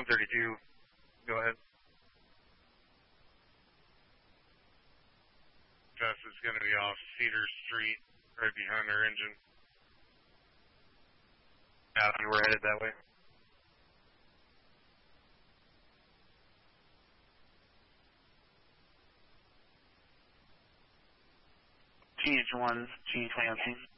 132, go ahead. Gus is going to be off Cedar Street, right behind our engine. We're headed that way. GH1, G20.